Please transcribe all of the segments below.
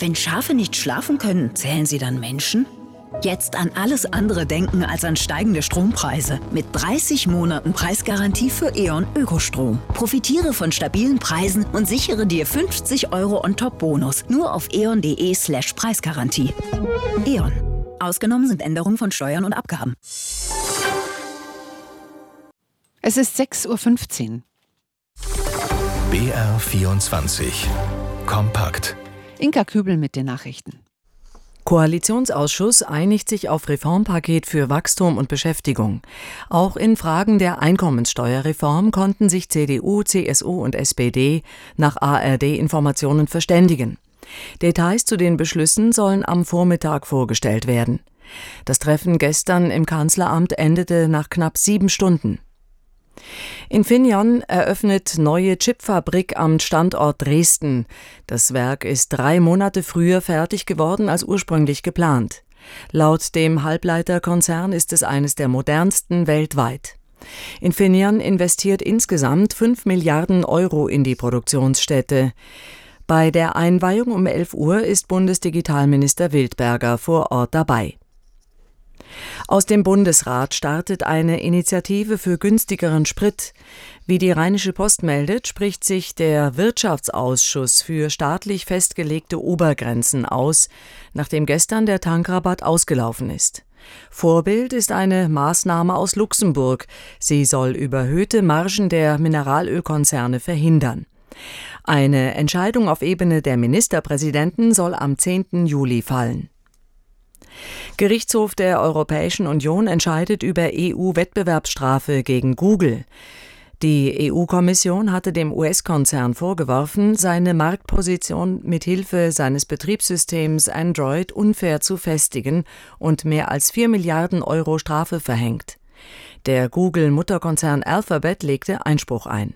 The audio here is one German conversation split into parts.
Wenn Schafe nicht schlafen können, zählen sie dann Menschen? Jetzt an alles andere denken als an steigende Strompreise. Mit 30 Monaten Preisgarantie für E.ON Ökostrom. Profitiere von stabilen Preisen und sichere dir 50 € on-top-Bonus. Nur auf eon.de/Preisgarantie. E.ON. Ausgenommen sind Änderungen von Steuern und Abgaben. Es ist 6:15 Uhr. BR24 Kompakt. Inka Kübel mit den Nachrichten. Koalitionsausschuss einigt sich auf Reformpaket für Wachstum und Beschäftigung. Auch in Fragen der Einkommenssteuerreform konnten sich CDU, CSU und SPD nach ARD-Informationen verständigen. Details zu den Beschlüssen sollen am Vormittag vorgestellt werden. Das Treffen gestern im Kanzleramt endete nach knapp 7 Stunden. Infineon eröffnet neue Chipfabrik am Standort Dresden. Das Werk ist 3 Monate früher fertig geworden als ursprünglich geplant. Laut dem Halbleiterkonzern ist es eines der modernsten weltweit. Infineon investiert insgesamt 5 Milliarden € in die Produktionsstätte. Bei der Einweihung um 11 Uhr ist Bundesdigitalminister Wildberger vor Ort dabei. Aus dem Bundesrat startet eine Initiative für günstigeren Sprit. Wie die Rheinische Post meldet, spricht sich der Wirtschaftsausschuss für staatlich festgelegte Obergrenzen aus, nachdem gestern der Tankrabatt ausgelaufen ist. Vorbild ist eine Maßnahme aus Luxemburg. Sie soll überhöhte Margen der Mineralölkonzerne verhindern. Eine Entscheidung auf Ebene der Ministerpräsidenten soll am 10. Juli fallen. Gerichtshof der Europäischen Union entscheidet über EU-Wettbewerbsstrafe gegen Google. Die EU-Kommission hatte dem US-Konzern vorgeworfen, seine Marktposition mithilfe seines Betriebssystems Android unfair zu festigen und mehr als 4 Milliarden € Strafe verhängt. Der Google-Mutterkonzern Alphabet legte Einspruch ein.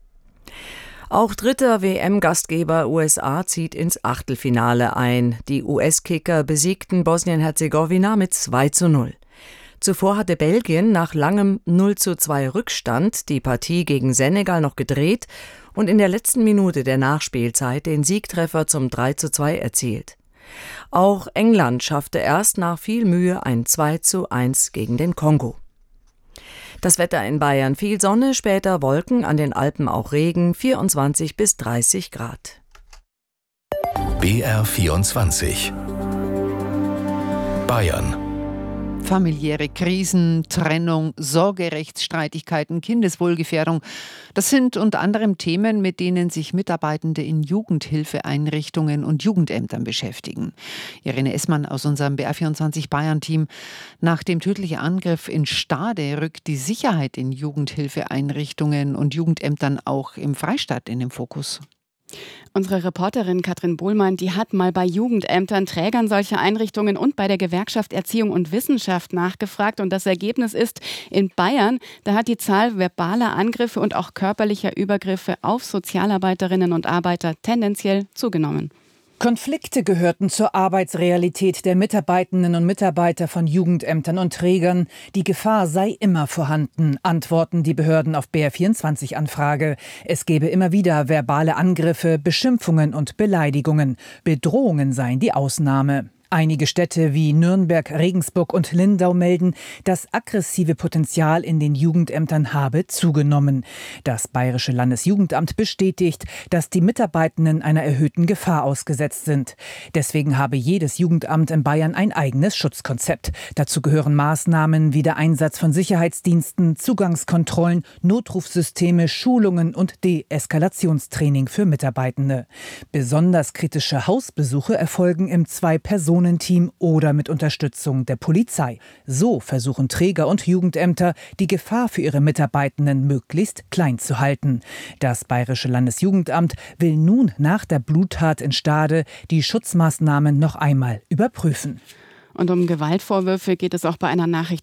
Auch dritter WM-Gastgeber USA zieht ins Achtelfinale ein. Die US-Kicker besiegten Bosnien-Herzegowina mit 2:0. Zuvor hatte Belgien nach langem 0:2 Rückstand die Partie gegen Senegal noch gedreht und in der letzten Minute der Nachspielzeit den Siegtreffer zum 3:2 erzielt. Auch England schaffte erst nach viel Mühe ein 2:1 gegen den Kongo. Das Wetter in Bayern: viel Sonne, später Wolken, an den Alpen auch Regen, 24 bis 30 Grad. BR24 Bayern. Familiäre Krisen, Trennung, Sorgerechtsstreitigkeiten, Kindeswohlgefährdung. Das sind unter anderem Themen, mit denen sich Mitarbeitende in Jugendhilfeeinrichtungen und Jugendämtern beschäftigen. Irene Essmann aus unserem BR24 Bayern-Team. Nach dem tödlichen Angriff in Stade rückt die Sicherheit in Jugendhilfeeinrichtungen und Jugendämtern auch im Freistaat in den Fokus. Unsere Reporterin Katrin Bohlmann, die hat mal bei Jugendämtern, Trägern solcher Einrichtungen und bei der Gewerkschaft Erziehung und Wissenschaft nachgefragt. Und das Ergebnis ist, in Bayern, da hat die Zahl verbaler Angriffe und auch körperlicher Übergriffe auf Sozialarbeiterinnen und Arbeiter tendenziell zugenommen. Konflikte gehörten zur Arbeitsrealität der Mitarbeitenden und Mitarbeiter von Jugendämtern und Trägern. Die Gefahr sei immer vorhanden, antworten die Behörden auf BR24-Anfrage. Es gebe immer wieder verbale Angriffe, Beschimpfungen und Beleidigungen. Bedrohungen seien die Ausnahme. Einige Städte wie Nürnberg, Regensburg und Lindau melden, das aggressive Potenzial in den Jugendämtern habe zugenommen. Das Bayerische Landesjugendamt bestätigt, dass die Mitarbeitenden einer erhöhten Gefahr ausgesetzt sind. Deswegen habe jedes Jugendamt in Bayern ein eigenes Schutzkonzept. Dazu gehören Maßnahmen wie der Einsatz von Sicherheitsdiensten, Zugangskontrollen, Notrufsysteme, Schulungen und Deeskalationstraining für Mitarbeitende. Besonders kritische Hausbesuche erfolgen im 2-Personen-Team oder mit Unterstützung der Polizei. So versuchen Träger und Jugendämter, die Gefahr für ihre Mitarbeitenden möglichst klein zu halten. Das Bayerische Landesjugendamt will nun nach der Bluttat in Stade die Schutzmaßnahmen noch einmal überprüfen. Und um Gewaltvorwürfe geht es auch bei einer Nachricht